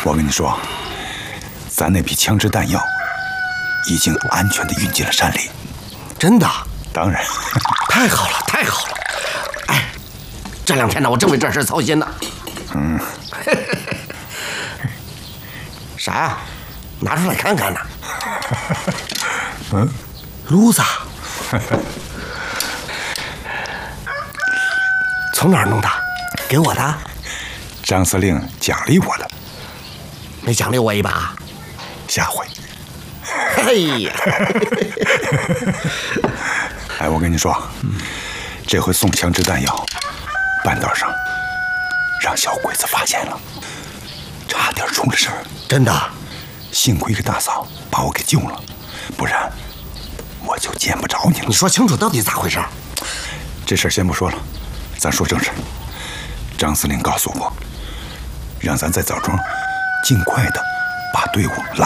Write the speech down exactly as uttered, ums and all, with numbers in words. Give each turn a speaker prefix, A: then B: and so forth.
A: 我跟你说，咱那批枪支弹药已经安全地运进了山里。
B: 真的？
A: 当然。
B: 太好了，太好了！哎，这两天呢，我正为这事操心呢。
A: 嗯。
B: 啥呀？拿出来看看呢。
A: 嗯，
B: 炉子。从哪儿弄的？给我的？
A: 张司令奖励我的。
B: 没奖励我一把？
A: 下回。
B: 哎呀！
A: 哎，我跟你说，这回送枪支弹药，半道上让小鬼子发现了，差点出了事儿。
B: 真的？
A: 幸亏个大嫂把我给救了，不然我就见不着你了。
B: 你说清楚到底咋回事？
A: 这事儿先不说了，咱说正事。张司令告诉我，让咱在枣庄尽快的把队伍拉